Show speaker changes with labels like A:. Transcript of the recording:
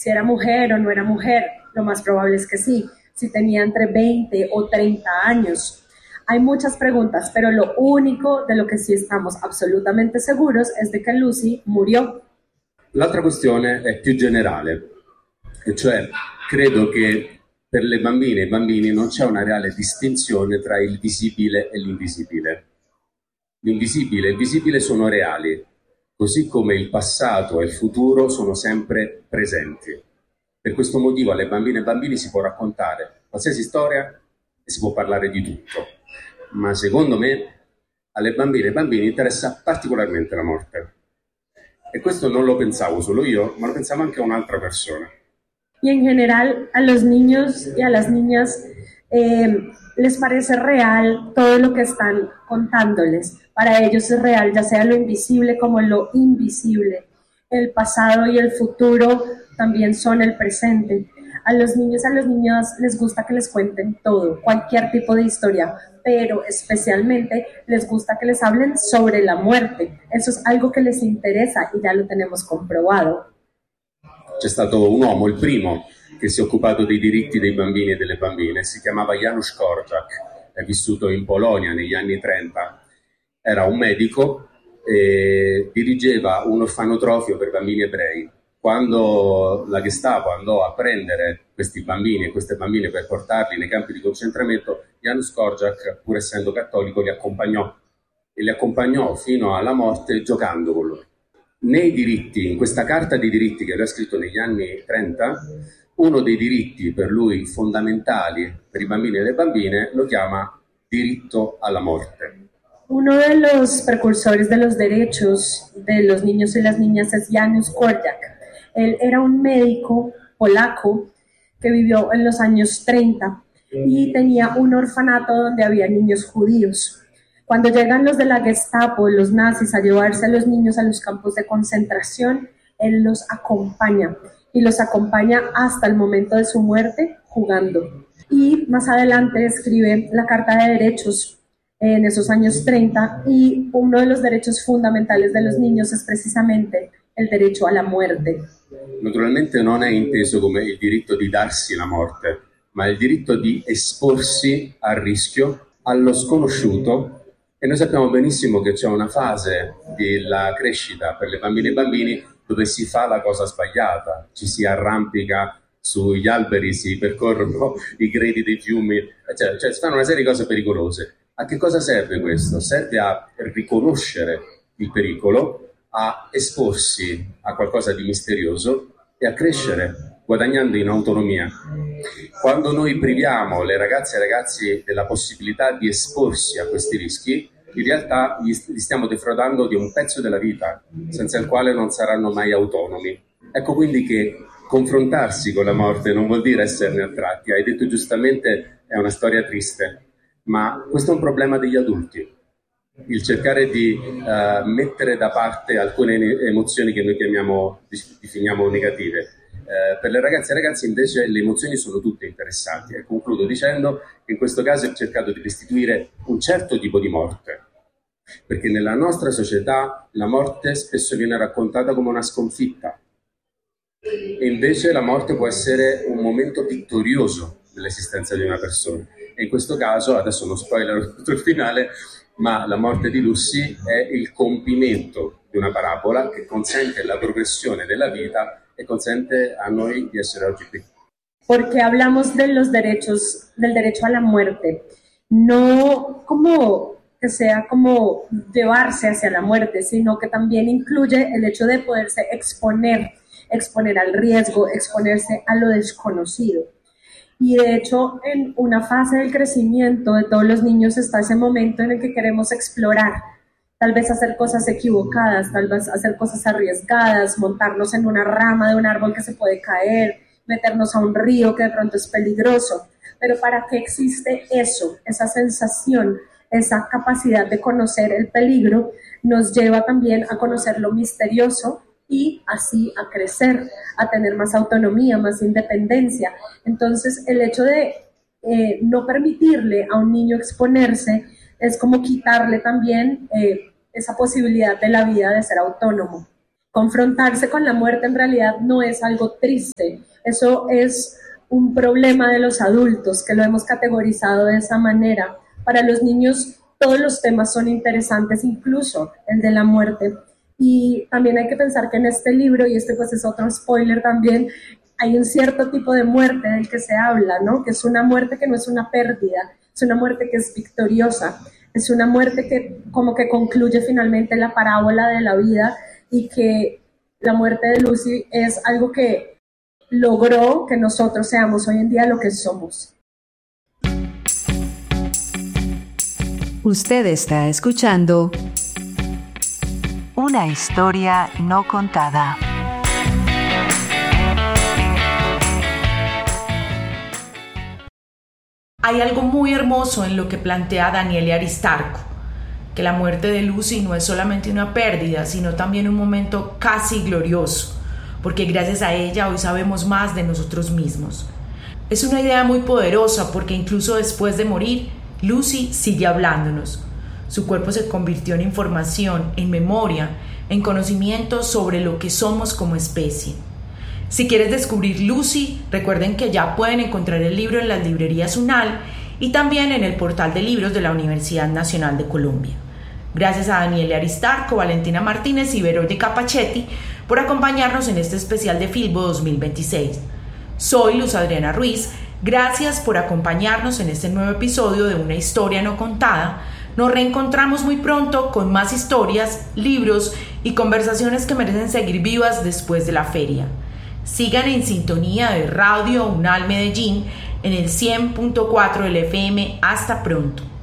A: si era mujer o no era mujer. Lo más probable es que sí, si tenía entre 20 o 30 años. Hay muchas preguntas, pero lo único de lo che sì estamos absolutamente seguros es de che Lucy murió.
B: L'altra questione è più generale, e cioè credo che per le bambine e i bambini non c'è una reale distinzione tra il visibile e l'invisibile. L'invisibile e il visibile sono reali, così come il passato e il futuro sono sempre presenti. Per questo motivo alle bambine e ai bambini si può raccontare qualsiasi storia e si può parlare di tutto. Ma secondo me alle bambine e ai bambini interessa particolarmente la morte. E questo non lo pensavo solo io, ma lo pensava anche un'altra persona.
A: Y en general a los niños y a las niñas les parece real todo lo que están contándoles. Para ellos es real, ya sea lo invisible como lo invisible. El pasado y el futuro también son el presente. A los niños y a las niñas les gusta que les cuenten todo, cualquier tipo de historia, pero especialmente les gusta que les hablen sobre la muerte. Eso es algo que les interesa y ya lo tenemos comprobado.
B: C'è stato un uomo, il primo, che si è occupato dei diritti dei bambini e delle bambine, si chiamava Janusz Korczak, è vissuto in Polonia negli anni 30, era un medico e dirigeva un orfanotrofio per bambini ebrei. Quando la Gestapo andò a prendere questi bambini e queste bambine per portarli nei campi di concentramento, Janusz Korczak, pur essendo cattolico, li accompagnò fino alla morte giocando con loro. Nei diritti, in questa carta di diritti che aveva scritto negli anni 30, uno dei diritti per lui fondamentali per i bambini e le bambine lo chiama diritto alla morte.
A: Uno de los precursores de los derechos de los niños y las niñas es Janusz Korczak. Él era un médico polaco que vivió en los años 30 y tenía un orfanato donde había niños judíos. Cuando llegan los de la Gestapo, los nazis, a llevarse a los niños a los campos de concentración, él los acompaña y los acompaña hasta el momento de su muerte jugando. Y más adelante escribe la Carta de Derechos en esos años 30 y uno de los derechos fundamentales de los niños es precisamente el derecho a la muerte.
B: Naturalmente non è inteso come il diritto di darsi la morte, ma il diritto di esporsi al rischio, allo sconosciuto. E noi sappiamo benissimo che c'è una fase della crescita per le bambine e i bambini dove si fa la cosa sbagliata, ci si arrampica sugli alberi, si percorrono i greti dei fiumi, cioè si fanno una serie di cose pericolose. A che cosa serve questo? Serve a riconoscere il pericolo, a esporsi a qualcosa di misterioso e a crescere, guadagnando in autonomia. Quando noi priviamo le ragazze e i ragazzi della possibilità di esporsi a questi rischi, in realtà li stiamo defraudando di un pezzo della vita, senza il quale non saranno mai autonomi. Ecco quindi che confrontarsi con la morte non vuol dire esserne attratti. Hai detto giustamente, è una storia triste, ma questo è un problema degli adulti. Il cercare di mettere da parte alcune emozioni che noi definiamo negative. Per le ragazze e ragazzi invece le emozioni sono tutte interessanti, e concludo dicendo che in questo caso ho cercato di restituire un certo tipo di morte, perché nella nostra società la morte spesso viene raccontata come una sconfitta e invece la morte può essere un momento vittorioso nell'esistenza di una persona, e in questo caso, adesso non spoiler tutto il finale, ma la morte di Lucy è il compimento di una parabola che consente la progressione della vita e consente a noi di essere oggi qui.
A: Porque hablamos de los derechos, del derecho a la muerte, no como que sea como llevarse hacia la muerte, sino que también incluye el hecho de poderse exponer al riesgo, exponerse a lo desconocido. Y de hecho, en una fase del crecimiento de todos los niños está ese momento en el que queremos explorar, tal vez hacer cosas equivocadas, tal vez hacer cosas arriesgadas, montarnos en una rama de un árbol que se puede caer, meternos a un río que de pronto es peligroso. Pero ¿para qué existe eso? Esa sensación, esa capacidad de conocer el peligro nos lleva también a conocer lo misterioso y así a crecer, a tener más autonomía, más independencia. Entonces, el hecho de no permitirle a un niño exponerse es como quitarle también esa posibilidad de la vida de ser autónomo. Confrontarse con la muerte en realidad no es algo triste, eso es un problema de los adultos, que lo hemos categorizado de esa manera. Para los niños todos los temas son interesantes, incluso el de la muerte. Y también hay que pensar que en este libro, y este pues es otro spoiler también, hay un cierto tipo de muerte del que se habla, ¿no? Que es una muerte que no es una pérdida, es una muerte que es victoriosa, es una muerte que como que concluye finalmente la parábola de la vida, y que la muerte de Lucy es algo que logró que nosotros seamos hoy en día lo que somos.
C: Usted está escuchando Una historia no contada.
D: Hay algo muy hermoso en lo que plantea Daniele Aristarco, que la muerte de Lucy no es solamente una pérdida, sino también un momento casi glorioso, porque gracias a ella hoy sabemos más de nosotros mismos. Es una idea muy poderosa porque incluso después de morir, Lucy sigue hablándonos. Su cuerpo se convirtió en información, en memoria, en conocimiento sobre lo que somos como especie. Si quieres descubrir Lucy, recuerden que ya pueden encontrar el libro en las librerías UNAL y también en el portal de libros de la Universidad Nacional de Colombia. Gracias a Daniele Aristarco, Valentina Martínez y Verónica Pachetti por acompañarnos en este especial de Filbo 2026. Soy Luz Adriana Ruiz, gracias por acompañarnos en este nuevo episodio de Una historia no contada. Nos reencontramos muy pronto con más historias, libros y conversaciones que merecen seguir vivas después de la feria. Sigan en sintonía de Radio UNAL Medellín en el 100.4 del FM. Hasta pronto.